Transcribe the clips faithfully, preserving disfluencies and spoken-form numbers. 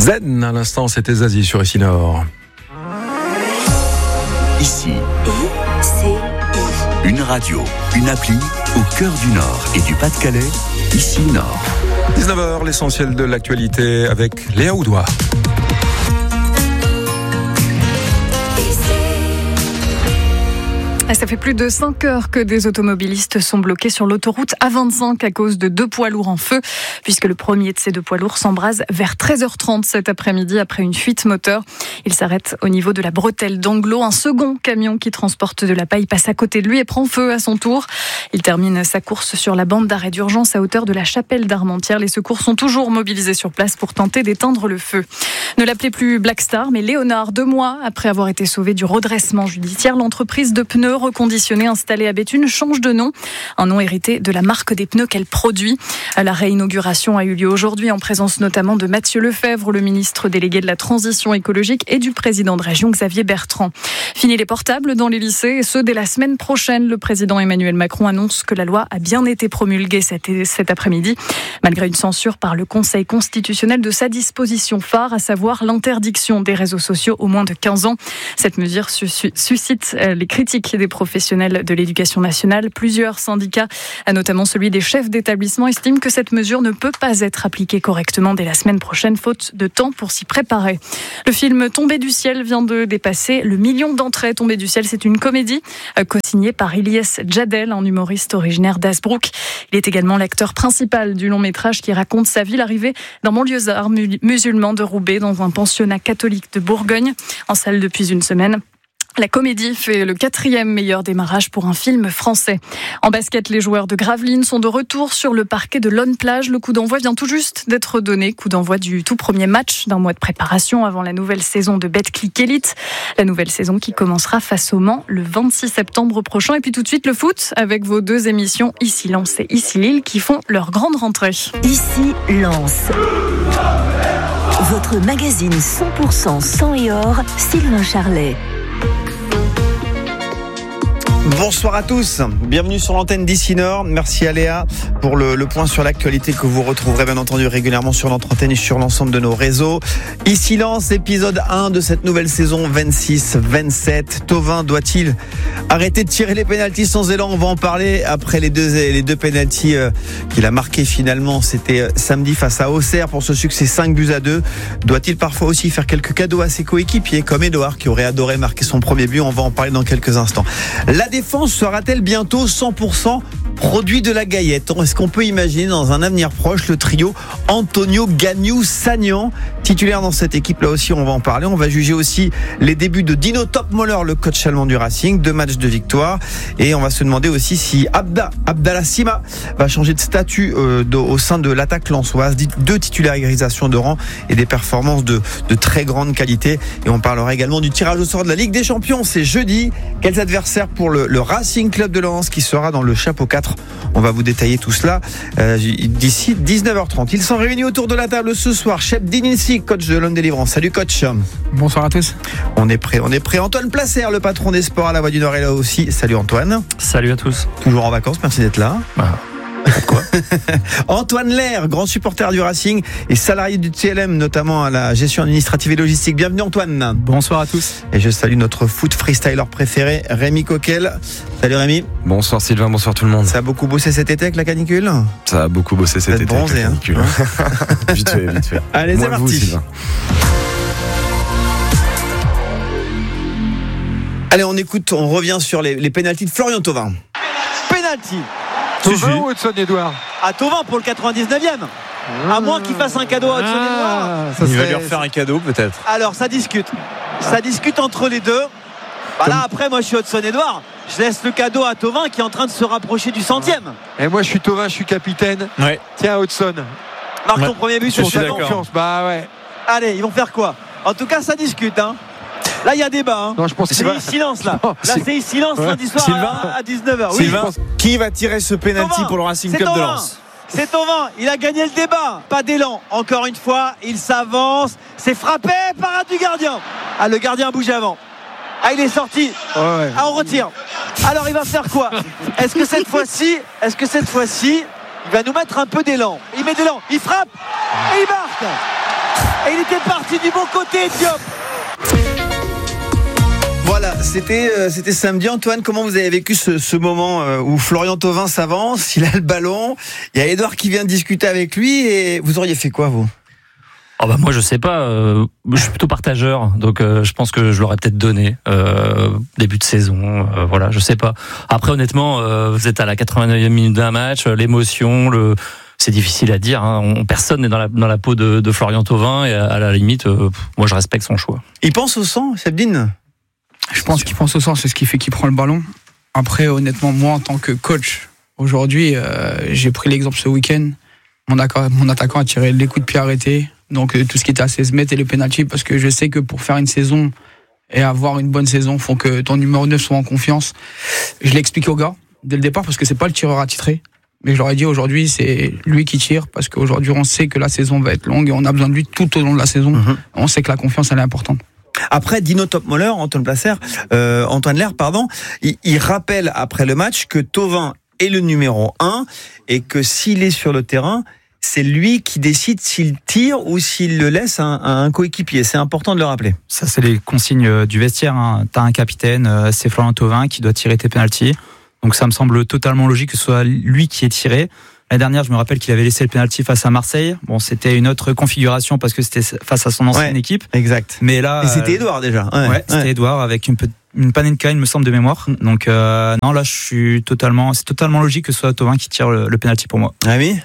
Zen, à l'instant, c'était Zazie sur Ici Nord. Ici, I C I. une radio, une appli au cœur du Nord et du Pas-de-Calais. Ici Nord. dix-neuf heures, l'essentiel de l'actualité avec Léa Oudoir. Ça fait plus de cinq heures que des automobilistes sont bloqués sur l'autoroute A vingt-cinq à cause de deux poids lourds en feu, puisque le premier de ces deux poids lourds s'embrase vers treize heures trente cet après-midi après une fuite moteur. Il s'arrête au niveau de la bretelle d'Anglo. Un second camion qui transporte de la paille passe à côté de lui et prend feu à son tour. Il termine sa course sur la bande d'arrêt d'urgence à hauteur de la chapelle d'Armentières. Les secours sont toujours mobilisés sur place pour tenter d'éteindre le feu. Ne l'appelez plus Black Star, mais Léonard. Deux mois après avoir été sauvé du redressement judiciaire, l'entreprise de pneus reconditionnée installée à Béthune change de nom. Un nom hérité de la marque des pneus qu'elle produit. La réinauguration a eu lieu aujourd'hui en présence notamment de Mathieu Lefebvre, le ministre délégué de la transition écologique, et du président de région Xavier Bertrand. Fini les portables dans les lycées, et ce dès la semaine prochaine. Le président Emmanuel Macron annonce que la loi a bien été promulguée cet, cet après-midi, malgré une censure par le Conseil constitutionnel de sa disposition phare, à savoir l'interdiction des réseaux sociaux aux moins de quinze ans. Cette mesure suscite les critiques des professionnels de l'éducation nationale. Plusieurs syndicats, notamment celui des chefs d'établissement, estiment que cette mesure ne peut pas être appliquée correctement dès la semaine prochaine, faute de temps pour s'y préparer. Le film Tombé du ciel vient de dépasser le million d'entrées. Tombé du ciel, c'est une comédie co-signée par Ilyes Djadel, un humoriste originaire d'Hazebrouck. Il est également l'acteur principal du long métrage qui raconte sa vie, l'arrivée d'un banlieusard musulman de Roubaix dans un pensionnat catholique de Bourgogne, en salle depuis une semaine. La comédie fait le quatrième meilleur démarrage pour un film français. En basket, les joueurs de Gravelines sont de retour sur le parquet de Lonne-Plage. Le coup d'envoi vient tout juste d'être donné. Coup d'envoi du tout premier match d'un mois de préparation avant la nouvelle saison de Betclic Elite. La nouvelle saison qui commencera face au Mans le vingt-six septembre prochain. Et puis tout de suite le foot avec vos deux émissions Ici Lens et Ici Lille qui font leur grande rentrée. Ici Lens. Votre magazine cent pour cent sang et or, Sylvain Charlet. Bonsoir à tous, bienvenue sur l'antenne d'Ici Nord. Merci à Léa pour le, le point sur l'actualité que vous retrouverez bien entendu régulièrement sur notre antenne et sur l'ensemble de nos réseaux. Ici Lens, épisode un de cette nouvelle saison vingt-six vingt-sept. Thauvin doit-il arrêter de tirer les pénaltys sans élan? On va en parler après les deux, les deux pénaltys euh, qu'il a marqués finalement. C'était samedi face à Auxerre pour ce succès cinq buts à deux. Doit-il parfois aussi faire quelques cadeaux à ses coéquipiers comme Edouard qui aurait adoré marquer son premier but? On va en parler dans quelques instants. La défense sera-t-elle bientôt cent pour cent produit de la Gaillette? Est-ce qu'on peut imaginer dans un avenir proche le trio Antonio, Gagnou, Sagnan titulaire dans cette équipe? Là aussi on va en parler. On va juger aussi les débuts de Dino Topmoller, le coach allemand du Racing. Deux matchs de victoire. Et on va se demander aussi si Abda, Abdallah Sima va changer de statut euh, de, au sein de l'attaque lensoise. Deux titularisations de rang et des performances de, de très grande qualité. Et on parlera également du tirage au sort de la Ligue des Champions. C'est jeudi. Quels adversaires pour le, le Racing Club de Lens qui sera dans le chapeau quatre? On va vous détailler tout cela euh, d'ici dix-neuf heures trente. Ils sont réunis autour de la table ce soir. Cheb Dininsi, coach de l'Homme Délivrance. Salut coach. Bonsoir à tous. On est prêt, on est prêt. Antoine Placer, le patron des sports à la Voix du Nord est là aussi. Salut Antoine. Salut à tous. Toujours en vacances, merci d'être là. Ah. Pourquoi? Antoine Lair, grand supporter du Racing et salarié du T L M, notamment à la gestion administrative et logistique. Bienvenue Antoine. Bonsoir à tous. Et je salue notre foot freestyler préféré, Rémi Coquel. Salut Rémi. Bonsoir Sylvain, bonsoir tout le monde. Ça a beaucoup bossé cet été avec la canicule? Ça a beaucoup bossé cet été bronzé, avec la canicule. Hein. Vite fait, vite fait. Allez, Moi c'est parti. Vous, Sylvain. Allez, on écoute, on revient sur les, les pénaltys de Florian Thauvin. Pénalty. Thauvin ou Hudson-Edouard? À Thauvin pour le quatre-vingt-dix-neuvième. À moins qu'il fasse un cadeau à Hudson-Edouard. Ah, Il serait... va lui refaire un cadeau peut-être. Alors ça discute. Ça discute entre les deux. Bah là après moi je suis Hudson-Edouard. Je laisse le cadeau à Thauvin qui est en train de se rapprocher du centième. Et moi je suis Thauvin, je suis capitaine. Ouais. Tiens Hudson. Marque Ouais. ton premier but Je sur suis ta d'accord. Confiance. Bah ouais. Allez, ils vont faire quoi? En tout cas ça discute hein. Là il y a débat hein. Non, je pense que C'est silence là. Non, Là c'est- c'est silence Ouais. lundi soir Sylvain à, à dix-neuf heures. Oui. Sylvain, qui va tirer ce pénalty Thauvin. pour le Racing C'est Club de Thauvin. Lens? C'est Thauvin, il a gagné le débat. Pas d'élan, encore une fois, il s'avance. C'est frappé, parade du gardien. Ah, le gardien a bougé avant. Ah, il est sorti. Ouais, ouais. Ah, on retire. Alors, il va faire quoi? Est-ce que cette fois-ci, est-ce que cette fois-ci, il va nous mettre un peu d'élan? Il met d'élan, il frappe et il marque. Et il était parti du bon côté, Diop. Voilà, c'était euh, c'était samedi. Antoine, comment vous avez vécu ce, ce moment euh, où Florian Thauvin s'avance, il a le ballon, il y a Édouard qui vient discuter avec lui et vous auriez fait quoi, vous ? Oh bah moi je sais pas, euh, je suis plutôt partageur, donc euh, je pense que je l'aurais peut-être donné euh, début de saison, euh, voilà, je sais pas. Après honnêtement, euh, vous êtes à la quatre-vingt-neuvième minute d'un match, euh, l'émotion, le c'est difficile à dire. Hein. On, personne n'est dans la dans la peau de, de Florian Thauvin et à, à la limite, euh, moi je respecte son choix. Il pense au sang, Sebdine ? Je pense qu'il pense au sang, c'est ce qui fait qu'il prend le ballon. Après, honnêtement, moi en tant que coach, aujourd'hui, euh, j'ai pris l'exemple ce week-end. Mon, attaquant, mon attaquant a tiré les coups de pied arrêtés. Donc tout ce qui était à seize mètres et les pénaltys, parce que je sais que pour faire une saison et avoir une bonne saison, il faut que ton numéro neuf soit en confiance. Je l'ai expliqué au gars dès le départ, parce que c'est pas le tireur attitré, mais je leur ai dit aujourd'hui c'est lui qui tire, parce qu'aujourd'hui on sait que la saison va être longue et on a besoin de lui tout au long de la saison. Mmh. On sait que la confiance elle est importante. Après Dino Topmoller, Antoine Placer, euh, Antoine Lerre, pardon, il, il rappelle après le match que Thauvin est le numéro un et que s'il est sur le terrain, c'est lui qui décide s'il tire ou s'il le laisse à un, à un coéquipier. C'est important de le rappeler. Ça, c'est les consignes du vestiaire. Hein. Tu as un capitaine, c'est Florian Thauvin qui doit tirer tes pénaltys. Donc ça me semble totalement logique que ce soit lui qui ait tiré. L'année dernière, je me rappelle qu'il avait laissé le pénalty face à Marseille. Bon, c'était une autre configuration parce que c'était face à son ancienne ouais, équipe. Exact. Mais là, et c'était Édouard déjà. Ouais, ouais c'était Édouard ouais. avec une, une Panenka, il me semble, de mémoire. Donc euh, non, là, je suis totalement, c'est totalement logique que ce soit Thauvin qui tire le, le pénalty pour moi. Ah oui.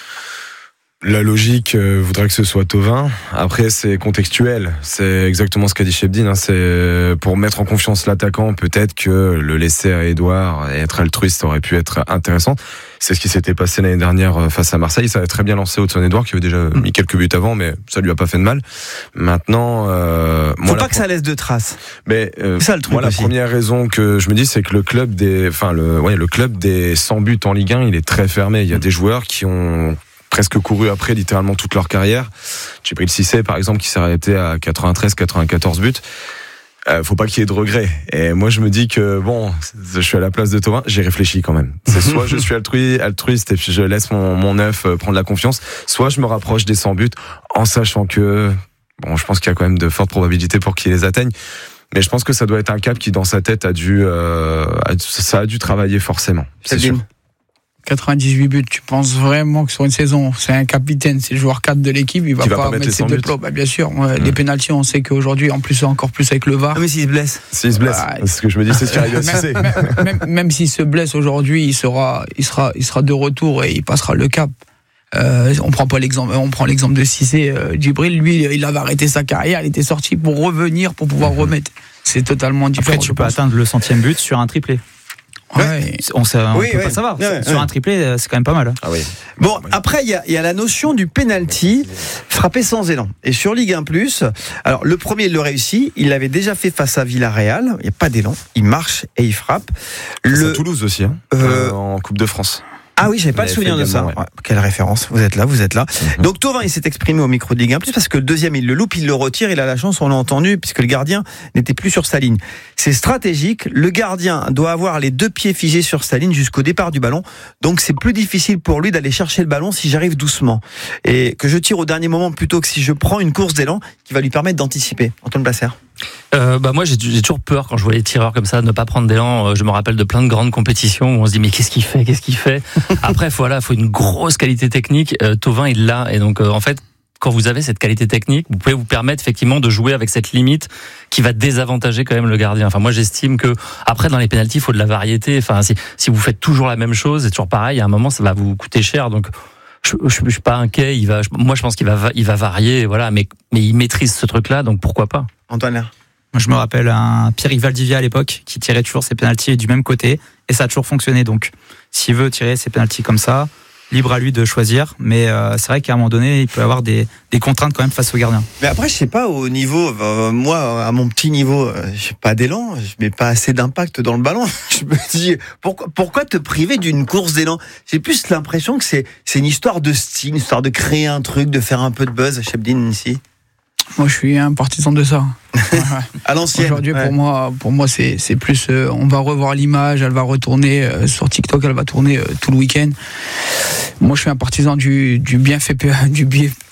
La logique euh, voudrait que ce soit Thauvin. Après, c'est contextuel. C'est exactement ce qu'a dit Chebdine. Hein. C'est pour mettre en confiance l'attaquant. Peut-être que le laisser à Édouard et être altruiste ça aurait pu être intéressant. C'est ce qui s'était passé l'année dernière face à Marseille. Ça avait très bien lancé Hudson-Édouard, qui avait déjà mis quelques buts avant, mais ça lui a pas fait de mal. Maintenant, euh, faut moi, pas la... que ça laisse de traces. Mais euh, c'est ça le truc. Moi, la aussi. première raison que je me dis, c'est que le club des, enfin le, ouais, le club des cent buts en Ligue un, il est très fermé. Il y a des joueurs qui ont presque couru après littéralement toute leur carrière. J'ai pris le Cissé par exemple qui s'est arrêté à quatre-vingt-treize quatre-vingt-quatorze buts. Euh, faut pas qu'il y ait de regrets. Et moi je me dis que bon, je suis à la place de Thauvin, j'ai réfléchi quand même. C'est soit je suis altruiste, altruiste et puis je laisse mon mon neuf prendre la confiance, soit je me rapproche des cent buts en sachant que bon, je pense qu'il y a quand même de fortes probabilités pour qu'il les atteigne. Mais je pense que ça doit être un cap qui dans sa tête a dû euh, ça a dû travailler forcément. C'est sûr. quatre-vingt-dix-huit buts, tu penses vraiment que sur une saison, c'est un capitaine, c'est le joueur quatre de l'équipe, il va, pas, va pas mettre, mettre ses deux plots. Bah, bien sûr, ouais, mmh. les pénaltys, on sait qu'aujourd'hui, en plus, encore plus avec le V A R. Ah, mais s'il se blesse. S'il se blesse, bah, c'est ce que je me dis, c'est ce qui arrive à Cissé. Même, même, même s'il se blesse aujourd'hui, il sera, il sera, il sera de retour et il passera le cap. Euh, on prend pas l'exemple, on prend l'exemple de Cissé, euh, Djibril, lui, il avait arrêté sa carrière, il était sorti pour revenir, pour pouvoir mmh. remettre. C'est totalement différent. Après, tu peux atteindre le centième but sur un triplé. Ouais. On, sait, on oui, peut ouais. pas savoir. Ouais, Sur ouais. un triplé, c'est quand même pas mal. Ah oui. Bon, après, il y a, y a la notion du penalty frappé sans élan. Et sur Ligue un plus, alors le premier, il le réussit. Il l'avait déjà fait face à Villarreal. Il n'y a pas d'élan. Il marche et il frappe. Le... à Toulouse aussi, hein, euh... en Coupe de France. Ah oui, j'avais pas de souvenir de ça. Ouais. Ouais, quelle référence. Vous êtes là, vous êtes là. Mm-hmm. Donc Thauvin, il s'est exprimé au micro de Ligue un plus parce que le deuxième, il le loupe, il le retire, il a la chance, on l'a entendu, puisque le gardien n'était plus sur sa ligne. C'est stratégique. Le gardien doit avoir les deux pieds figés sur sa ligne jusqu'au départ du ballon. Donc c'est plus difficile pour lui d'aller chercher le ballon si j'arrive doucement. Et que je tire au dernier moment plutôt que si je prends une course d'élan qui va lui permettre d'anticiper. Antoine Placer. Euh, bah moi j'ai, j'ai toujours peur quand je vois les tireurs comme ça de ne pas prendre d'élan. Je me rappelle de plein de grandes compétitions où on se dit mais qu'est-ce qu'il fait, qu'est-ce qu'il fait. Après voilà, faut une grosse qualité technique. Euh, Thauvin il l'a et donc euh, en fait quand vous avez cette qualité technique, vous pouvez vous permettre effectivement de jouer avec cette limite qui va désavantager quand même le gardien. Enfin moi j'estime que après dans les pénaltys il faut de la variété. Enfin si si vous faites toujours la même chose, c'est toujours pareil. À un moment ça va vous coûter cher donc. Je, je, je suis pas inquiet. Il va, je, moi, je pense qu'il va, il va varier, voilà. Mais, mais il maîtrise ce truc-là, donc pourquoi pas. Antoine Lerre. Moi, je me rappelle un Pierre-Yves Valdivia à l'époque qui tirait toujours ses pénaltys du même côté, et ça a toujours fonctionné. Donc, s'il veut tirer ses pénaltys comme ça, libre à lui de choisir. Mais euh, c'est vrai qu'à un moment donné, il peut avoir des, des contraintes quand même face au gardien. Mais après, je sais pas au niveau, euh, moi, à mon petit niveau, euh, j'ai pas d'élan, je mets pas assez d'impact dans le ballon. Je me dis, pourquoi, pourquoi te priver d'une course d'élan? J'ai plus l'impression que c'est, c'est une histoire de style, une histoire de créer un truc, de faire un peu de buzz. Chebdine ici. Moi, je suis un partisan de ça. Ouais. À l'ancienne. Aujourd'hui, ouais. pour moi, pour moi, c'est c'est plus. Euh, on va revoir l'image, elle va retourner euh, sur TikTok, elle va tourner euh, tout le week-end. Moi, je suis un partisan du du bien fait du bien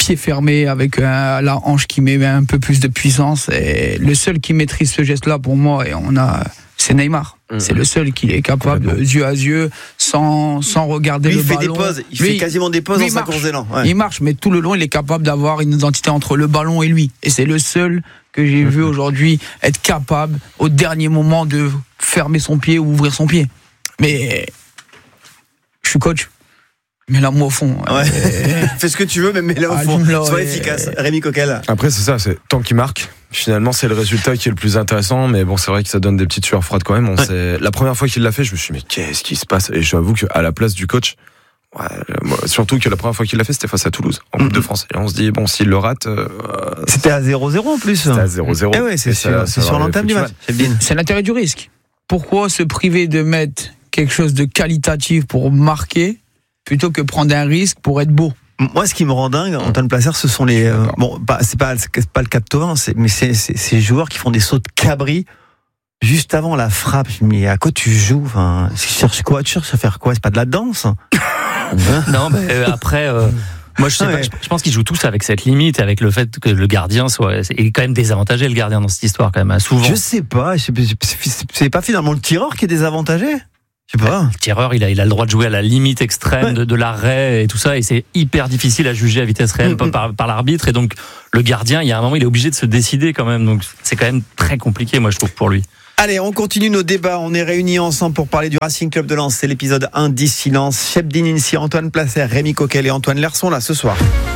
pied fermé avec euh, la hanche qui met un peu plus de puissance. Et le seul qui maîtrise ce geste-là pour moi, et on a, c'est Neymar. Mmh. C'est le seul qui est capable, de, yeux à yeux, sans, sans regarder lui, le il fait ballon. Des pauses. Il lui, fait quasiment des pauses lui, dans sa course d'élan. Ouais. Il marche, mais tout le long, il est capable d'avoir une identité entre le ballon et lui. Et c'est le seul que j'ai mmh. vu aujourd'hui être capable, au dernier moment, de fermer son pied ou ouvrir son pied. Mais je suis coach. Mets-la moi au fond. Ouais. Et... Fais ce que tu veux, mais mets-la au fond. Sois et... efficace. Rémi Coquel. Après, c'est ça, c'est tant qu'il marque. Finalement, c'est le résultat qui est le plus intéressant, mais bon, c'est vrai que ça donne des petites sueurs froides quand même. On ouais. sait... La première fois qu'il l'a fait, je me suis dit, mais qu'est-ce qui se passe? Et j'avoue qu'à la place du coach, ouais, surtout que la première fois qu'il l'a fait, c'était face à Toulouse, en Coupe mm-hmm. de France. Et on se dit, bon, s'il le rate. Euh... C'était à zéro zéro en plus. C'était à zéro zéro. Eh ouais, c'est, sur, ça, c'est ça sur l'entame du match. C'est l'intérêt du risque. Pourquoi se priver de mettre quelque chose de qualitatif pour marquer plutôt que prendre un risque pour être beau? Moi, ce qui me rend dingue, Antoine Placer, ce sont les. Euh, bon, bah, c'est pas, c'est pas le cas de Thauvin, c'est, mais c'est, c'est ces joueurs qui font des sauts de cabri juste avant la frappe. Mais à quoi tu joues? Enfin, tu cherches quoi? Tu cherches à faire quoi? C'est pas de la danse? Non, mais euh, après. Euh... Moi, je, sais ouais. pas, je pense qu'ils jouent tous avec cette limite, avec le fait que le gardien soit, est quand même désavantagé, le gardien dans cette histoire quand même, souvent. Je sais pas, je sais, c'est pas finalement le tireur qui est désavantagé? Je sais pas. Le tireur, il a, il a le droit de jouer à la limite extrême ouais. de, de l'arrêt et tout ça, et c'est hyper difficile à juger à vitesse réelle mmh. par, par l'arbitre, et donc le gardien, il y a un moment, il est obligé de se décider quand même, donc c'est quand même très compliqué, moi je trouve, pour lui. Allez, on continue nos débats. On est réunis ensemble pour parler du Racing Club de Lens. C'est l'épisode un dix Silence. Chebdin Insi, Antoine Placer, Rémi Coquel et Antoine Lerre sont là ce soir.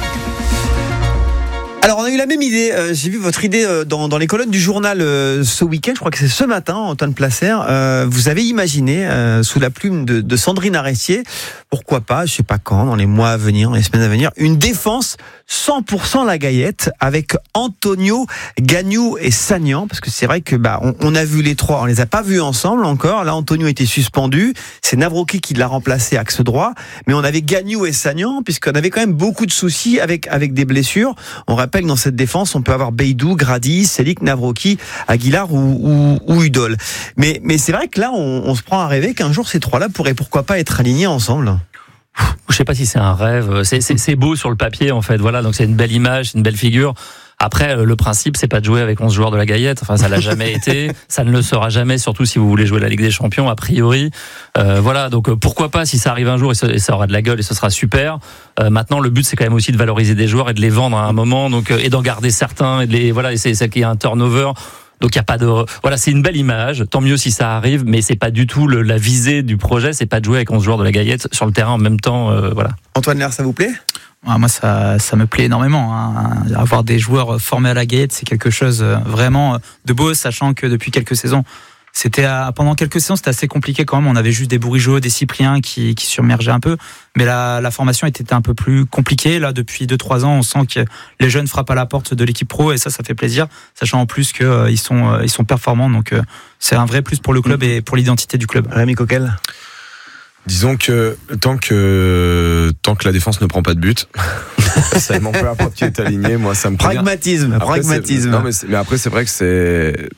Alors, on a eu la même idée. Euh, j'ai vu votre idée euh, dans, dans les colonnes du journal euh, ce week-end. Je crois que c'est ce matin, Antoine Placer. Euh, vous avez imaginé, euh, sous la plume de, de Sandrine Arestier, pourquoi pas, je sais pas quand, dans les mois à venir, dans les semaines à venir, une défense cent pour cent la Gaillette avec Antonio, Gagnou et Sagnan. Parce que c'est vrai que bah on, on a vu les trois, on les a pas vus ensemble encore. Là, Antonio était suspendu. C'est Nawrocki qui l'a remplacé axe droit. Mais on avait Gagnou et Sagnan, puisqu'on avait quand même beaucoup de soucis avec avec des blessures. On rappelle que dans cette défense, on peut avoir Beidou, Grady, Selik, Nawrocki, Aguilar ou, ou, ou Udol. Mais, mais c'est vrai que là, on, on se prend à rêver qu'un jour, ces trois-là pourraient pourquoi pas être alignés ensemble. Je sais pas si c'est un rêve. C'est, c'est, c'est beau sur le papier, en fait. Voilà, donc c'est une belle image, c'est une belle figure. Après, le principe, c'est pas de jouer avec onze joueurs de la Gaillette. Enfin, ça l'a jamais été. Ça ne le sera jamais, surtout si vous voulez jouer la Ligue des Champions, a priori. Euh, voilà. Donc, pourquoi pas, si ça arrive un jour, et ça, et ça aura de la gueule et ce sera super. Euh, maintenant, le but, c'est quand même aussi de valoriser des joueurs et de les vendre à un moment, donc, et d'en garder certains et de les, voilà, et c'est, c'est qu'il y a un turnover. Donc il y a pas de, voilà, c'est une belle image. Tant mieux si ça arrive, mais c'est pas du tout le, la visée du projet. C'est pas de jouer avec onze joueurs de la Gaillette sur le terrain en même temps. Euh, voilà. Antoine Lerre, ça vous plaît? Moi, ça, ça me plaît énormément. Hein. Avoir des joueurs formés à la Gaillette, c'est quelque chose vraiment de beau, sachant que depuis quelques saisons, c'était à, pendant quelques saisons, c'était assez compliqué quand même. On avait juste des Bourigeaud, des Cypriens qui, qui surmergeaient un peu, mais la, la formation était un peu plus compliquée. Là, depuis deux trois ans, on sent que les jeunes frappent à la porte de l'équipe pro, et ça, ça fait plaisir, sachant en plus qu'ils euh, sont, euh, ils sont performants. Donc, euh, c'est un vrai plus pour le club et pour l'identité du club. Rémi Coquel. Disons que tant que tant que la défense ne prend pas de but, ça m'en peu importe qui est aligné, moi ça me pragmatisme, après, pragmatisme. Non mais, mais après c'est vrai que c'est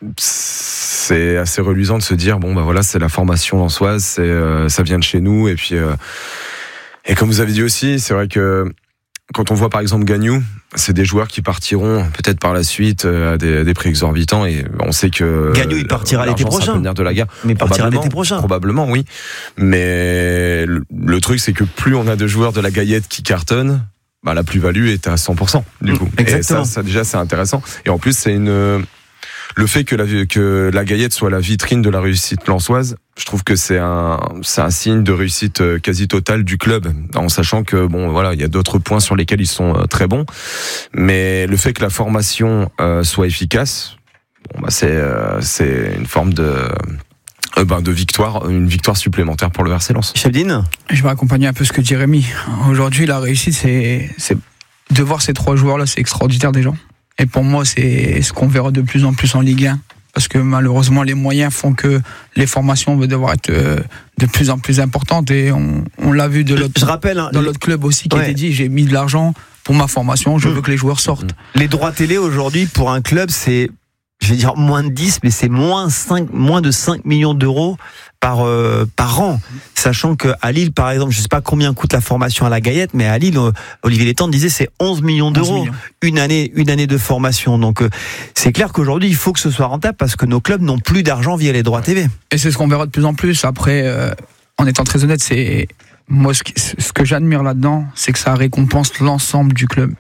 c'est assez reluisant de se dire bon bah voilà c'est la formation lensoise, c'est euh, ça vient de chez nous et puis euh, et comme vous avez dit aussi c'est vrai que quand on voit par exemple Gagnou, c'est des joueurs qui partiront peut-être par la suite à des, à des prix exorbitants et on sait que Gagnou il partira l'été prochain. De la guerre. Mais il partira l'été prochain. Probablement oui. Mais le, le truc c'est que plus on a de joueurs de la Gaillette qui cartonnent, bah la plus-value est à cent pour cent du coup. Exactement. Et ça, ça déjà c'est intéressant. Et en plus c'est une le fait que la, que la Gaillette soit la vitrine de la réussite lensoise, je trouve que c'est un, c'est un signe de réussite quasi totale du club, en sachant que bon, voilà, il y a d'autres points sur lesquels ils sont très bons, mais le fait que la formation euh, soit efficace, bon, bah c'est, euh, c'est une forme de Euh ben de victoire, une victoire supplémentaire pour le R C Lens. Chebdin, je vais accompagner un peu ce que dit Rémi. Aujourd'hui, la réussite, c'est, c'est de voir ces trois joueurs-là, c'est extraordinaire déjà. Et pour moi, c'est ce qu'on verra de plus en plus en Ligue un. Parce que malheureusement, les moyens font que les formations vont devoir être de plus en plus importantes. Et on, on l'a vu de l'autre, je rappelle, hein, dans les... l'autre club aussi qui ouais. était dit, j'ai mis de l'argent pour ma formation, je mmh. veux que les joueurs sortent. Les droits télé aujourd'hui, pour un club, c'est... je vais dire moins de dix, mais c'est moins cinq, moins de cinq millions d'euros par euh, par an, sachant que à Lille par exemple, je sais pas combien coûte la formation à la Gaillette, mais à Lille euh, Olivier Létang disait c'est onze millions d'euros onze millions. une année une année de formation. Donc euh, c'est clair qu'aujourd'hui il faut que ce soit rentable parce que nos clubs n'ont plus d'argent via les droits T V. Et c'est ce qu'on verra de plus en plus. Après, euh, en étant très honnête, c'est moi ce, qui, ce que j'admire là-dedans, c'est que ça récompense l'ensemble du club,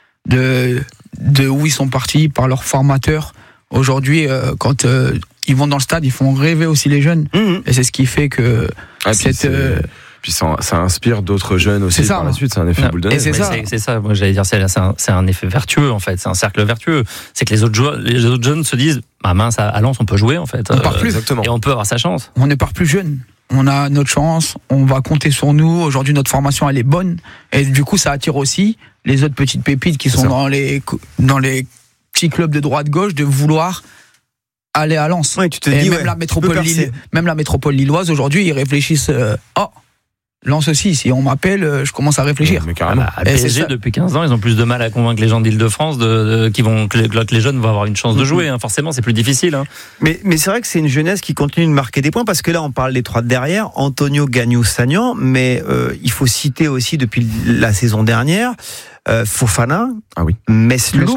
de de où ils sont partis par leurs formateurs. Aujourd'hui, euh, quand euh, ils vont dans le stade, ils font rêver aussi les jeunes. Mmh. Et c'est ce qui fait que ah, cette. Puis, euh... puis ça, ça inspire d'autres jeunes aussi ça, par la suite. C'est un effet ouais. boule de neige. C'est ça. C'est, c'est ça. Moi, j'allais dire, c'est, c'est, un, c'est un effet vertueux en fait. C'est un cercle vertueux. C'est que les autres joueurs, les autres jeunes se disent, ah mince, à Lens, on peut jouer en fait. On euh, part plus. Exactement. Et on peut avoir sa chance. On ne part plus jeune. On a notre chance. On va compter sur nous. Aujourd'hui, notre formation, elle est bonne. Et du coup, ça attire aussi les autres petites pépites qui c'est sont ça. dans les dans les petits clubs de droite-gauche de vouloir aller à Lens. Ouais, tu te et dis, même, ouais, la métropole Lille, même la métropole lilloise aujourd'hui, ils réfléchissent. Euh, oh, Lens aussi. Si on m'appelle, euh, je commence à réfléchir. Ouais, mais carrément. Ah bah, P S G depuis quinze ans, ils ont plus de mal à convaincre les gens d'Île-de-France de, de, qui vont que les, que les jeunes vont avoir une chance de jouer. Hein. Forcément, c'est plus difficile. Hein. Mais mais c'est vrai que c'est une jeunesse qui continue de marquer des points parce que là on parle des trois de derrière, Antonio, Gagnou, Sagnan, mais euh, il faut citer aussi depuis la saison dernière. Euh, Fofana, ah oui. Mesloub,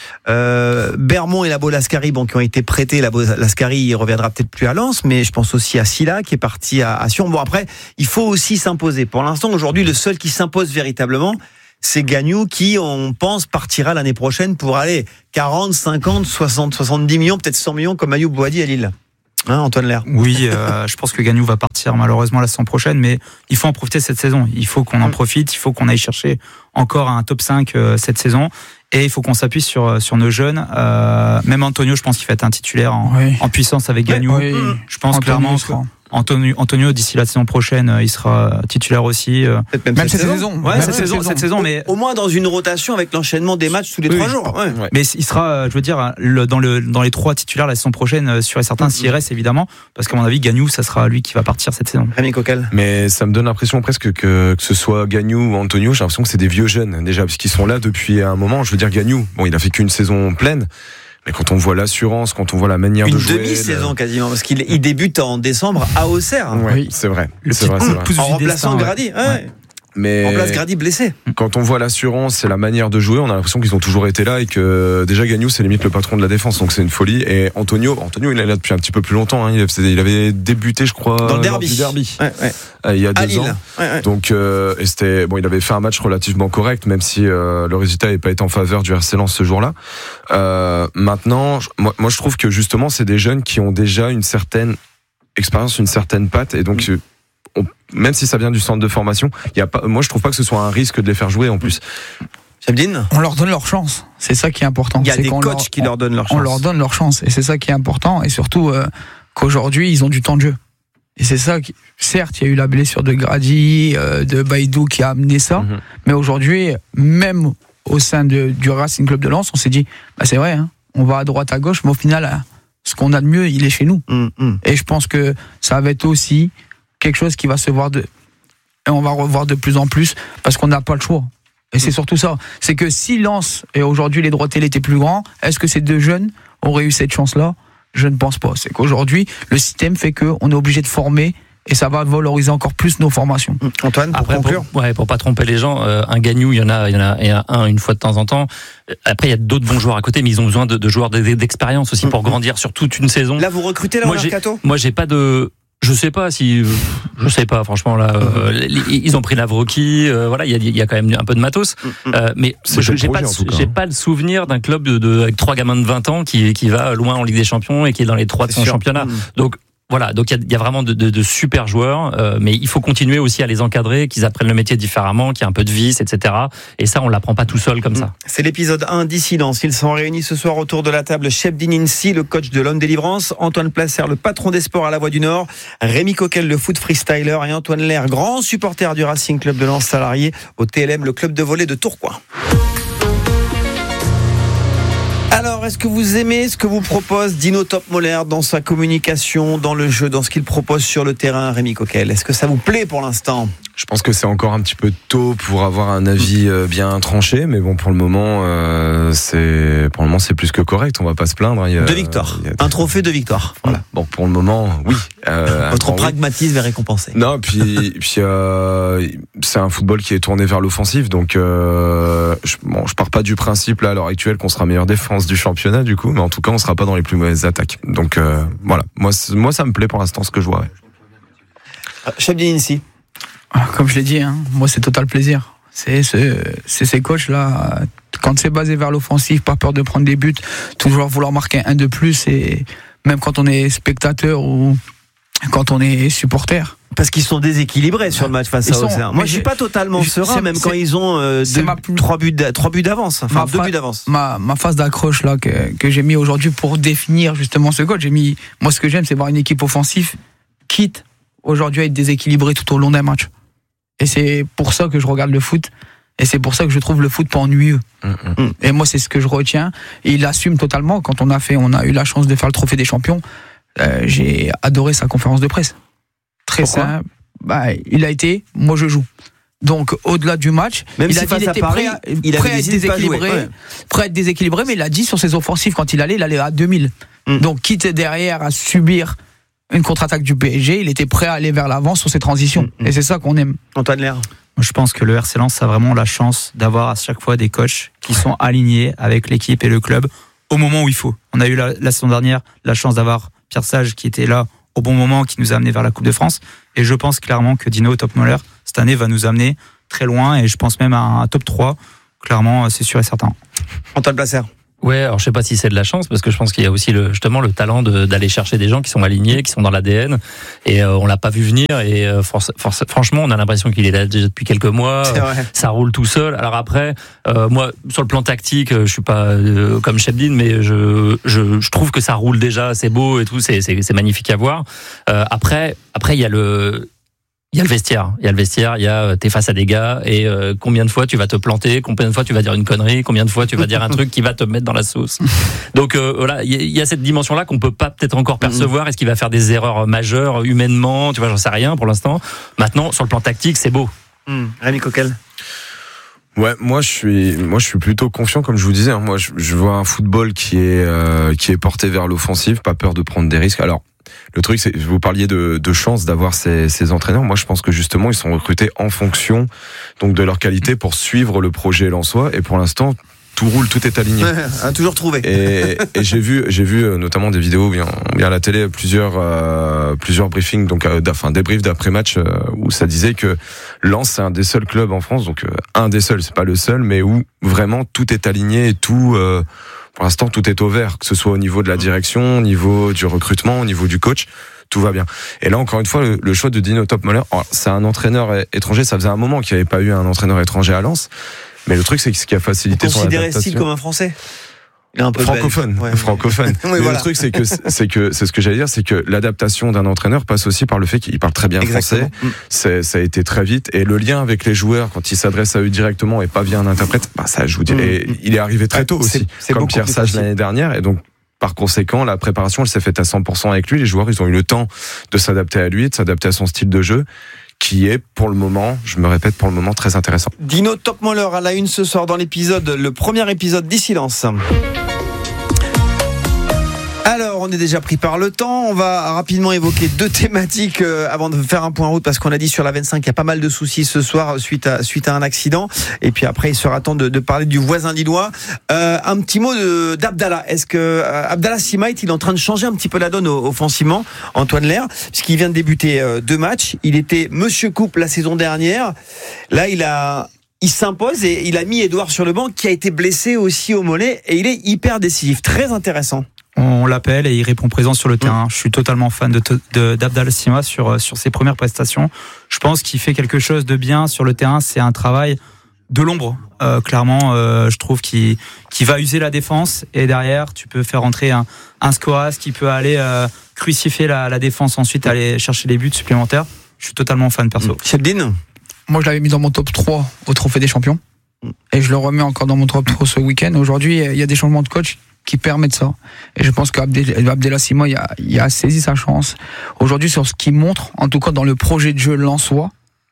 euh, Bermond et Labo Lascari, bon, qui ont été prêtés. Labo Lascari, il reviendra peut-être plus à Lens, mais je pense aussi à Silla qui est parti à, à Sion. Bon, après, il faut aussi s'imposer. Pour l'instant, aujourd'hui, le seul qui s'impose véritablement, c'est Gagnou qui, on pense, partira l'année prochaine pour aller quarante, cinquante, soixante, soixante-dix millions, peut-être cent millions comme Ayoub Boadi à Lille. Hein, Antoine Lerre. Oui, euh, je pense que Gagnou va partir malheureusement la saison prochaine, mais il faut en profiter cette saison. Il faut qu'on en profite, il faut qu'on aille chercher encore un top cinq euh, cette saison, et il faut qu'on s'appuie sur sur nos jeunes. Euh, même Antonio, je pense qu'il va être un titulaire en, oui. en puissance avec Gagnou. Oui. Je pense Antonio clairement que Antonio, Antonio d'ici la saison prochaine, il sera titulaire aussi. Peut-être même, même cette, cette saison. saison. Ouais, même cette, saison, saison. cette saison, mais au, au moins dans une rotation avec l'enchaînement des matchs tous les oui, trois jours. Ouais. Ouais. Mais il sera, je veux dire, le, dans le dans les trois titulaires la saison prochaine, sûr et certain, mm-hmm. s'il reste évidemment, parce qu'à mon avis, Gagnou, ça sera lui qui va partir cette saison. Rémi Coquel. Mais ça me donne l'impression presque que que ce soit Gagnou ou Antonio, j'ai l'impression que c'est des vieux jeunes déjà, parce qu'ils sont là depuis un moment. Je veux dire, Gagnou, bon, il a fait qu'une saison pleine. Mais quand on voit l'assurance, quand on voit la manière une de jouer, une demi-saison le... quasiment, parce qu'il il débute en décembre à Auxerre. Ouais, oui. c'est vrai. Le c'est vrai, c'est vrai. En remplaçant Grady. Ouais. Ouais. Mais en place Grady blessé. Quand on voit l'assurance et la manière de jouer, on a l'impression qu'ils ont toujours été là et que déjà Gagnou c'est limite le patron de la défense, donc c'est une folie. Et Antonio, Antonio il est là depuis un petit peu plus longtemps. Hein. Il avait débuté, je crois, dans le derby. Du derby. Ouais, ouais. Euh, il y a deux à Lille. ans. Ouais, ouais. Donc euh, et c'était bon, il avait fait un match relativement correct, même si euh, le résultat n'avait pas été en faveur du R C Lens ce jour-là. Euh, maintenant, moi, moi je trouve que justement c'est des jeunes qui ont déjà une certaine expérience, une certaine patte, et donc. Mmh. On, même si ça vient du centre de formation, y a pas, moi je trouve pas que ce soit un risque de les faire jouer en plus. Chabdine, on leur donne leur chance. C'est ça qui est important. Il y a c'est des coachs leur, qui leur donnent leur chance. On leur donne leur chance, et c'est ça qui est important. Et surtout euh, qu'aujourd'hui ils ont du temps de jeu. Et c'est ça qui, certes, il y a eu la blessure de Grady, euh, de Baïdou qui a amené ça, mm-hmm. mais aujourd'hui, même au sein de, du Racing Club de Lens, on s'est dit, bah c'est vrai, hein, on va à droite à gauche, mais au final, hein, ce qu'on a de mieux, il est chez nous. Mm-hmm. Et je pense que ça va être aussi quelque chose qui va se voir de, et on va revoir de plus en plus parce qu'on n'a pas le choix. Et c'est surtout ça. C'est que si Lens et aujourd'hui les droits télé étaient plus grands, est-ce que ces deux jeunes auraient eu cette chance-là ? Je ne pense pas. C'est qu'aujourd'hui le système fait qu'on est obligé de former et ça va valoriser encore plus nos formations. Antoine, pour Après, conclure, pour, ouais, pour pas tromper les gens, euh, un Gagnou, il y en a, il y en a, il y en a un une fois de temps en temps. Après, il y a d'autres bons joueurs à côté, mais ils ont besoin de, de joueurs d'expérience aussi pour grandir sur toute une saison. Là, vous recrutez là, moi, j'ai, moi, j'ai pas de. Je sais pas si, je sais pas franchement là, euh, ils ont pris Lavroki, euh, voilà, il y a, il y a quand même un peu de matos, euh, mais je, j'ai pas, j'ai pas le souvenir d'un club de, de avec trois gamins de vingt ans qui qui va loin en Ligue des Champions et qui est dans les trois de son championnat. Donc voilà, donc il y, y a vraiment de, de, de super joueurs, euh, mais il faut continuer aussi à les encadrer, qu'ils apprennent le métier différemment, qu'il y a un peu de vice, et cetera. Et ça, on l'apprend pas tout seul comme ça. C'est l'épisode un d'Ici-Lens. Ils sont réunis ce soir autour de la table. Chebdine Insi, le coach de l'Homme Délivrance, Antoine Placer, le patron des sports à la Voix du Nord, Rémi Coquel, le foot freestyler, et Antoine Lerre, grand supporter du Racing Club de Lens, salarié au T L M, le club de volley de Tourcoing. Alors, est-ce que vous aimez ce que vous propose Dino Topmoller dans sa communication, dans le jeu, dans ce qu'il propose sur le terrain, Rémi Coquel ? Est-ce que ça vous plaît pour l'instant ? Je pense que c'est encore un petit peu tôt pour avoir un avis euh, bien tranché, mais bon, pour le moment, euh, c'est pour le moment c'est plus que correct. On va pas se plaindre. Il y a, deux victoires, il y a... un trophée, deux victoires. Voilà. Bon, pour le moment, oui. Euh, Votre grand pragmatisme oui. est récompensé. Non, puis puis euh, c'est un football qui est tourné vers l'offensive, donc euh, je, bon, je pars pas du principe là à l'heure actuelle qu'on sera meilleure défense du championnat du coup, mais en tout cas on sera pas dans les plus mauvaises attaques. Donc euh, voilà, moi moi ça me plaît pour l'instant ce que je vois. Ouais. Chabdin ici. Comme je l'ai dit, hein, moi c'est total plaisir. C'est, c'est, c'est ces coachs là, quand c'est basé vers l'offensive, pas peur de prendre des buts, toujours vouloir marquer un de plus, et même quand on est spectateur ou quand on est supporter. Parce qu'ils sont déséquilibrés sur le match face à Auxerre. Moi, je suis pas totalement serein, même quand ils ont euh, deux, plus... trois buts, trois buts d'avance, enfin deux fa... buts d'avance. Ma, ma phase d'accroche là que, que j'ai mis aujourd'hui pour définir justement ce coach, j'ai mis. Moi, ce que j'aime, c'est voir une équipe offensive quitte aujourd'hui à être déséquilibrée tout au long d'un match. Et c'est pour ça que je regarde le foot. Et c'est pour ça que je trouve le foot pas ennuyeux. Mmh. Et moi, c'est ce que je retiens. Et il assume totalement. Quand on a fait, on a eu la chance de faire le trophée des champions. Euh, j'ai adoré sa conférence de presse. Très Pourquoi simple. Bah, il a été, moi je joue. Donc au-delà du match, même il si a dit qu'il était Paris, prêt, à, il prêt à être déséquilibré, ouais. prêt à être déséquilibré, mais il a dit sur ses offensives quand il allait, il allait à deux mille. Mmh. Donc quitte derrière à subir une contre-attaque du P S G, il était prêt à aller vers l'avant sur ses transitions. Mmh. Et c'est ça qu'on aime. Antoine Lerre. Je pense que le R C Lens a vraiment la chance d'avoir à chaque fois des coachs qui sont alignés avec l'équipe et le club au moment où il faut. On a eu la, la saison dernière la chance d'avoir Pierre Sage qui était là au bon moment, qui nous a amené vers la Coupe de France. Et je pense clairement que Dino Topmöller, cette année, va nous amener très loin. Et je pense même à un top trois. Clairement, c'est sûr et certain. Antoine Placer. Ouais, alors je sais pas si c'est de la chance, parce que je pense qu'il y a aussi le, justement le talent de, d'aller chercher des gens qui sont alignés, qui sont dans l'A D N, et euh, on l'a pas vu venir, et euh, force, force, franchement on a l'impression qu'il est là déjà depuis quelques mois, euh, ça roule tout seul. Alors après, euh, moi sur le plan tactique, je suis pas euh, comme Chabdin, mais je, je je trouve que ça roule déjà, c'est beau et tout, c'est c'est, c'est magnifique à voir. Euh, après, après il y a le Il y a le vestiaire, il y a le vestiaire, il y a t'es face à des gars et euh, combien de fois tu vas te planter, combien de fois tu vas dire une connerie, combien de fois tu vas dire un truc qui va te mettre dans la sauce. Donc euh, voilà, il y, y a cette dimension-là qu'on peut pas peut-être encore percevoir. Est-ce qu'il va faire des erreurs majeures humainement, tu vois, j'en sais rien pour l'instant. Maintenant, sur le plan tactique, c'est beau. Mmh. Rémi Coquel. Ouais, moi je suis, moi je suis plutôt confiant, comme je vous disais. Hein, moi, je, je vois un football qui est euh, qui est porté vers l'offensive, pas peur de prendre des risques. Alors. Le truc, c'est vous parliez de, de chance d'avoir ces, ces entraîneurs. Moi, je pense que justement, ils sont recrutés en fonction donc de leur qualité pour suivre le projet lensois. Et pour l'instant, tout roule, tout est aligné. Ouais, a toujours trouvé. Et, et j'ai vu, j'ai vu notamment des vidéos bien, bien à la télé, plusieurs, euh, plusieurs briefings, donc, euh, enfin des briefs d'après match euh, où ça disait que Lens c'est un des seuls clubs en France, donc euh, un des seuls, c'est pas le seul, mais où vraiment tout est aligné et tout. Euh, Pour l'instant, tout est au vert, que ce soit au niveau de la direction, au niveau du recrutement, au niveau du coach, tout va bien. Et là, encore une fois, le, le choix de Dino Topmöller, c'est un entraîneur étranger. Ça faisait un moment qu'il n'y avait pas eu un entraîneur étranger à Lens. Mais le truc, c'est que ce qui a facilité son adaptation. Considérez Steve comme un Français ? Il est un peu francophone, ouais, francophone. Oui, mais voilà. le truc, c'est que c'est que c'est ce que j'allais dire, c'est que l'adaptation d'un entraîneur passe aussi par le fait qu'il parle très bien Exactement. français. C'est, ça a été très vite, et le lien avec les joueurs quand il s'adresse à eux directement et pas via un interprète, bah ça, je vous dis, mmh. il est arrivé très tôt aussi, c'est, c'est comme Pierre Sage l'année dernière, et donc. Par conséquent, la préparation, elle s'est faite à cent pour cent avec lui. Les joueurs, ils ont eu le temps de s'adapter à lui, de s'adapter à son style de jeu, qui est, pour le moment, je me répète, pour le moment, très intéressant. Dino Topmöller à la une ce soir dans l'épisode, le premier épisode d'Ici-Lens. Alors, on est déjà pris par le temps. On va rapidement évoquer deux thématiques euh, avant de faire un point route, parce qu'on a dit sur la vingt-cinq, il y a pas mal de soucis ce soir suite à suite à un accident. Et puis après, il sera temps de, de parler du voisin lillois. Euh, un petit mot de, d'Abdallah. Est-ce que euh, Abdallah Sima, il est en train de changer un petit peu la donne offensivement, Antoine Lerre, puisqu'il vient de débuter euh, deux matchs. Il était Monsieur Coupe la saison dernière. Là, il a il s'impose et il a mis Edouard sur le banc, qui a été blessé aussi au mollet, et il est hyper décisif, très intéressant. On l'appelle et il répond présent sur le terrain. Je suis totalement fan de, de, d'Abdallah Sima sur, sur ses premières prestations. Je pense qu'il fait quelque chose de bien sur le terrain. C'est un travail de l'ombre. Euh, clairement, euh, je trouve qu'il, qu'il va user la défense, et derrière, tu peux faire rentrer un, un Skoras qui peut aller euh, crucifier la, la défense, ensuite aller chercher les buts supplémentaires. Je suis totalement fan perso. Chabdin ? Moi, je l'avais mis dans mon top trois au Trophée des Champions. Et je le remets encore dans mon top trois ce week-end. Aujourd'hui, il y a des changements de coach qui permettent ça. Et je pense qu'Abdallah Sima, il a, il a saisi sa chance. Aujourd'hui, sur ce qu'il montre, en tout cas dans le projet de jeu lensois,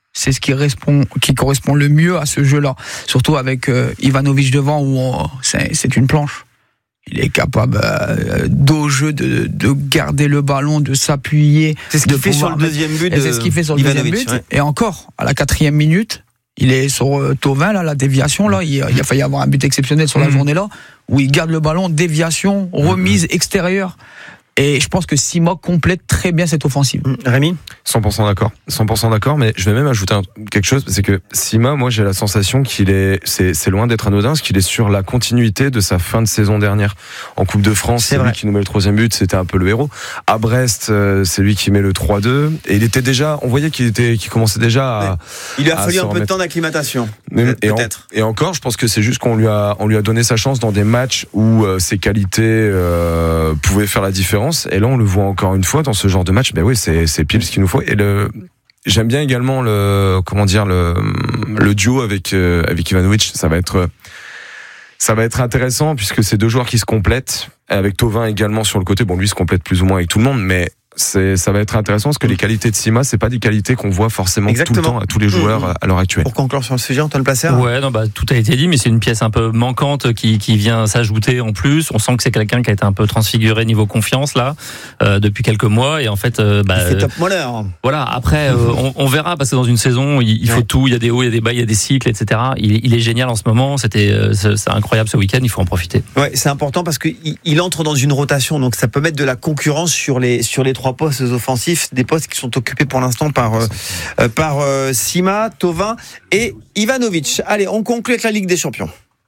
c'est ce qui correspond, qui correspond le mieux à ce jeu-là. Surtout avec euh, Ivanovic devant où on, c'est, c'est une planche. Il est capable euh, d'au jeu de, de garder le ballon, de s'appuyer. C'est ce qu'il fait sur le deuxième but. C'est ce qu'il fait sur le deuxième but. Ouais. Et encore, à la quatrième minute, il est sur euh, Thauvin, là, la déviation, là. Il, il a failli avoir un but exceptionnel sur la mmh. journée là, où il garde le ballon, déviation, remise mmh. extérieure. Et je pense que Sima complète très bien cette offensive. Rémi ? cent pour cent d'accord. cent pour cent d'accord, mais je vais même ajouter un, quelque chose, c'est que Sima, moi j'ai la sensation qu'il est, c'est, c'est loin d'être anodin, parce qu'il est sur la continuité de sa fin de saison dernière. En Coupe de France, c'est, c'est lui qui nous met le troisième but, c'était un peu le héros. À Brest, c'est lui qui met le trois deux. Et il était déjà, on voyait qu'il était, qu'il commençait déjà à. Il lui a fallu un peu de temps d'acclimatation. Mais, et, peut-être. En, et encore, je pense que c'est juste qu'on lui a, on lui a donné sa chance dans des matchs où euh, ses qualités euh, pouvaient faire la différence. Et là, on le voit encore une fois dans ce genre de match. Ben oui, c'est c'est pile ce qu'il nous faut. Et le, j'aime bien également le, comment dire, le le duo avec euh, avec Ivanovic. Ça va être ça va être intéressant puisque c'est deux joueurs qui se complètent. Avec Thauvin également sur le côté. Bon, lui se complète plus ou moins avec tout le monde, mais c'est, ça va être intéressant parce que les qualités de Sima, c'est pas des qualités qu'on voit forcément Exactement. tout le temps à tous les joueurs mmh. à l'heure actuelle. Pour conclure sur le sujet, Antoine Placère. Ouais, non, bah, tout a été dit, mais c'est une pièce un peu manquante qui, qui vient s'ajouter en plus. On sent que c'est quelqu'un qui a été un peu transfiguré niveau confiance, là, euh, depuis quelques mois. Et en fait, euh, bah, il fait top moleur. Voilà. Après, euh, on, on verra, parce que dans une saison, il, il faut ouais. tout. Il y a des hauts, il y a des bas, il y a des cycles, et cetera. Il, il est génial en ce moment. C'était, euh, c'est, c'est incroyable ce week-end. Il faut en profiter. Ouais, c'est important parce qu'il il entre dans une rotation. Donc, ça peut mettre de la concurrence sur les, sur les trois postes offensifs. Des postes qui sont occupés pour l'instant par euh, par euh, Sima, Thauvin et Ivanovic. Allez, on conclut avec la Ligue des Champions.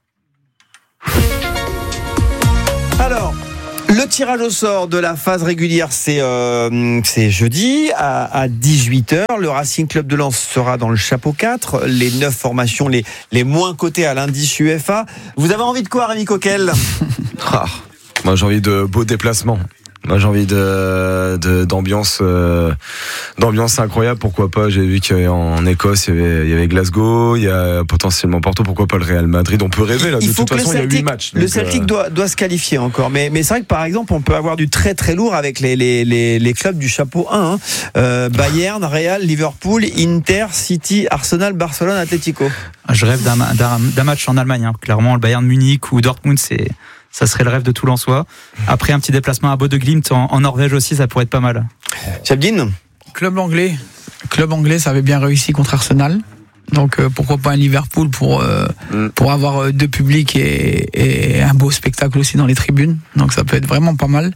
Alors, le tirage au sort de la phase régulière, c'est euh, c'est jeudi à, à dix-huit heures. Le Racing Club de Lens sera dans le chapeau quatre. Les neuf formations les les moins cotées à l'indice U F A. Vous avez envie de quoi, Rémi Coquel? ah, Moi, j'ai envie de beaux déplacements. Moi, j'ai envie de, de d'ambiance, euh, d'ambiance incroyable. Pourquoi pas? J'ai vu qu'en Écosse, il y avait, il y avait Glasgow, il y a potentiellement Porto. Pourquoi pas le Real Madrid? On peut rêver là. De il faut toute que façon, Celtic, il y a huit matchs. Le Celtic euh... doit, doit se qualifier encore. Mais, mais c'est vrai que par exemple, on peut avoir du très très lourd avec les les les, les clubs du chapeau un. Hein. Euh, Bayern, Real, Liverpool, Inter, City, Arsenal, Barcelone, Atlético. Je rêve d'un, d'un, d'un match en Allemagne. Hein. Clairement, le Bayern Munich ou Dortmund, c'est ça serait le rêve de tout Lensois. Après un petit déplacement à Bodø Glimt en, en Norvège aussi, ça pourrait être pas mal. Chabdine ? Club anglais. Club anglais, ça avait bien réussi contre Arsenal. Donc euh, pourquoi pas un Liverpool pour euh, mm. pour avoir euh, deux publics et, et un beau spectacle aussi dans les tribunes. Donc ça peut être vraiment pas mal.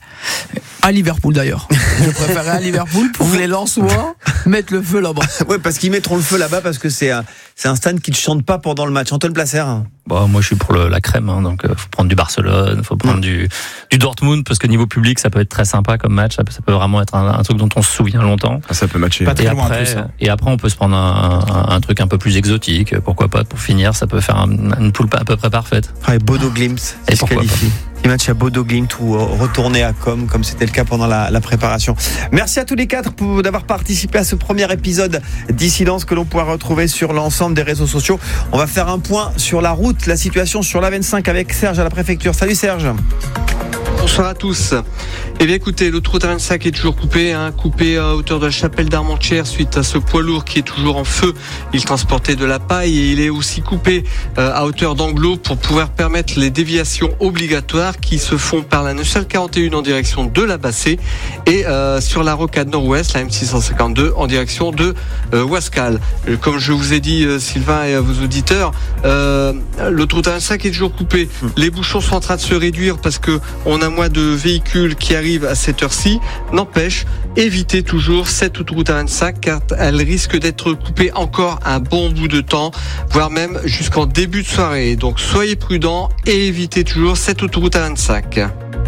À Liverpool d'ailleurs. Je préférerais à Liverpool pour que les Lensois mettent le feu là-bas. Ouais, parce qu'ils mettront le feu là-bas parce que c'est un, c'est un stade qui ne chante pas pendant le match. Antoine Placère. Bon, moi je suis pour le, la crème, hein, donc euh, faut prendre du Barcelone, faut prendre mmh. du, du Dortmund parce que niveau public ça peut être très sympa comme match, ça peut, ça peut vraiment être un, un truc dont on se souvient longtemps. Ah, ça peut matcher. Pas très et, loin après, plus, hein. et après on peut se prendre un, un, un truc un peu plus exotique, pourquoi pas pour finir, ça peut faire un, une poule à peu près parfaite. Ah, et Bodø Glimt se qualifie. Petit match à Bodø Glimt ou retourner à Com comme c'était le cas pendant la, la préparation. Merci à tous les quatre pour d'avoir participé à ce premier épisode Dissidence que l'on pourra retrouver sur l'ensemble des réseaux sociaux. On va faire un point sur la route, la situation sur l'A vingt-cinq avec Serge à la préfecture. Salut Serge. Bonsoir à tous. Eh bien écoutez, l'autoroute A vingt-cinq est toujours coupée, hein, coupée à hauteur de la chapelle d'Armentières suite à ce poids lourd qui est toujours en feu. Il transportait de la paille et il est aussi coupé euh, à hauteur d'Anglo pour pouvoir permettre les déviations obligatoires qui se font par la neuf cent quarante et un en direction de la Bassée et euh, sur la rocade nord-ouest, la M six cent cinquante-deux en direction de euh, Ouascal. Comme je vous ai dit, euh, Sylvain et à vos auditeurs, euh, l'autoroute A vingt-cinq est toujours coupée. Les bouchons sont en train de se réduire parce que on a moins de véhicules qui arrivent à cette heure-ci. N'empêche, évitez toujours cette autoroute A vingt-cinq car elle risque d'être coupée encore un bon bout de temps, voire même jusqu'en début de soirée. Donc soyez prudents et évitez toujours cette autoroute A vingt-cinq.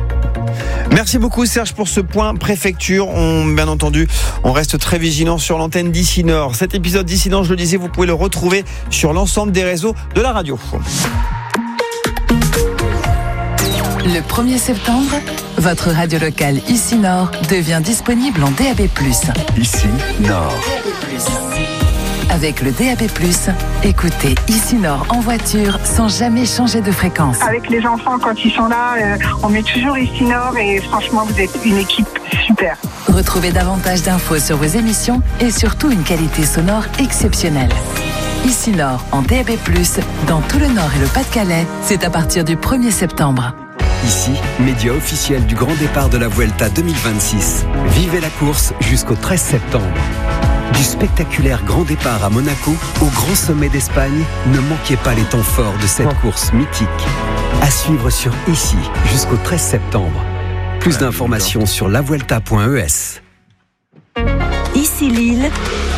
Merci beaucoup Serge pour ce point préfecture. On, bien entendu, on reste très vigilant sur l'antenne d'Ici Nord. Cet épisode d'Ici Nord, je le disais, vous pouvez le retrouver sur l'ensemble des réseaux de la radio. Le premier septembre, votre radio locale Ici Nord devient disponible en D A B plus. Ici Nord. Avec le D A B plus, écoutez Ici Nord en voiture sans jamais changer de fréquence. Avec les enfants, quand ils sont là, euh, on met toujours Ici Nord et franchement, vous êtes une équipe super. Retrouvez davantage d'infos sur vos émissions et surtout une qualité sonore exceptionnelle. Ici Nord en D A B plus, dans tout le Nord et le Pas-de-Calais, c'est à partir du premier septembre. Ici, média officiel du grand départ de la Vuelta deux mille vingt-six. Vivez la course jusqu'au treize septembre. Du spectaculaire grand départ à Monaco au grand sommet d'Espagne, ne manquez pas les temps forts de cette course mythique. À suivre sur Ici jusqu'au treize septembre. Plus d'informations sur la vuelta point e s. Ici Lille,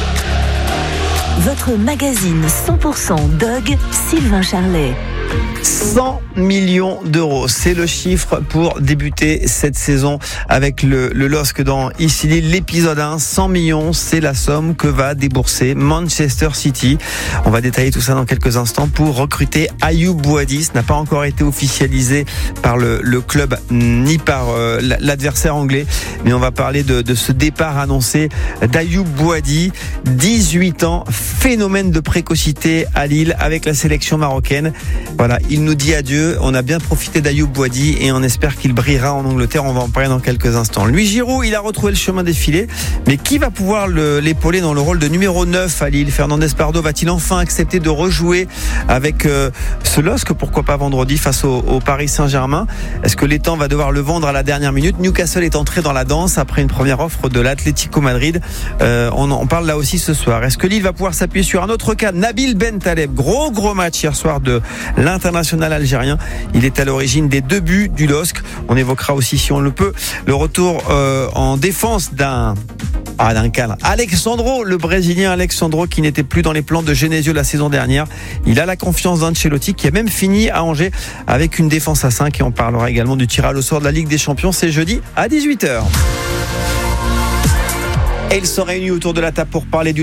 votre magazine cent pour cent Dog, Sylvain Charlet. cent millions d'euros, c'est le chiffre pour débuter cette saison avec le, le L O S C dans Ici Lille, l'épisode un. cent millions, c'est la somme que va débourser Manchester City. On va détailler tout ça dans quelques instants pour recruter Ayoub Boadi. Ce n'a pas encore été officialisé par le, le club ni par euh, l'adversaire anglais, mais on va parler de, de ce départ annoncé d'Ayoub Boadi, dix-huit ans, phénomène de précocité à Lille avec la sélection marocaine. Voilà, il nous dit adieu. On a bien profité d'Ayoub Boadi et on espère qu'il brillera en Angleterre. On va en parler dans quelques instants. Louis Giroud, il a retrouvé le chemin des filets. Mais qui va pouvoir le, l'épauler dans le rôle de numéro neuf à Lille? Fernandez Pardo va-t-il enfin accepter de rejouer avec euh, ce L O S C? Pourquoi pas vendredi face au, au Paris Saint-Germain? Est-ce que l'Étang va devoir le vendre à la dernière minute? Newcastle est entré dans la danse après une première offre de l'Atlético Madrid. Euh, on en parle là aussi ce soir. Est-ce que Lille va pouvoir s'appuyer sur un autre cas? Nabil Bentaleb, gros gros match hier soir de l'international algérien. Il est à l'origine des deux buts du L O S C. On évoquera aussi, si on le peut, le retour euh, en défense d'un Ah, d'un cadre. Alexandro, le Brésilien Alexandro, qui n'était plus dans les plans de Genesio la saison dernière. Il a la confiance d'Ancelotti, qui a même fini à Angers avec une défense à cinq. Et on parlera également du tirage au sort de la Ligue des Champions. C'est jeudi à dix-huit heures. Et ils sont réunis autour de la table pour parler du